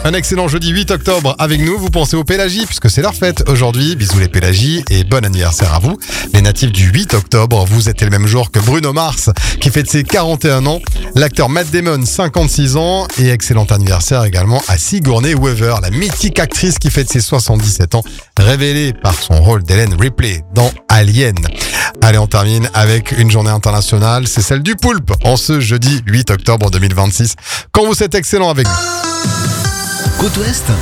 Un excellent jeudi 8 octobre avec nous. Vous pensez aux Pélagies puisque c'est leur fête aujourd'hui. Bisous les Pélagies et bon anniversaire à vous. Les natifs du 8 octobre, vous êtes le même jour que Bruno Mars qui fête ses 41 ans. L'acteur Matt Damon, 56 ans. Et excellent anniversaire également à Sigourney Weaver, la mythique actrice qui fête ses 77 ans, révélée par son rôle d'Ellen Ripley dans Alien. Allez, on termine avec une journée internationale, c'est celle du poulpe, en ce jeudi 8 octobre 2026. Quand vous êtes excellent avec nous. Côte Ouest,